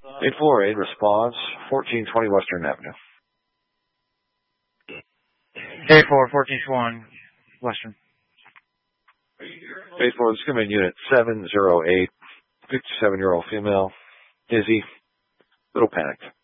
848 response, 1420 Western Avenue. 1421 Western. 84, this is going to be unit 708, 57-year-old female, dizzy, little panicked.